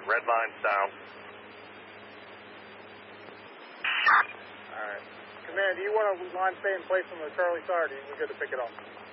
red line south. All right. Command, do you want to line stay in place on the Charlie side, or are you good to pick it up?